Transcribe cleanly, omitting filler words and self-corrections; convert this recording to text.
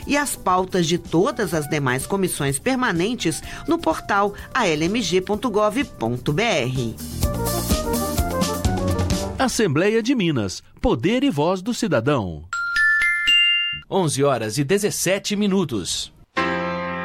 e as pautas de todas as demais comissões permanentes no portal almg.gov.br. Assembleia de Minas. Poder e voz do cidadão. 11h17.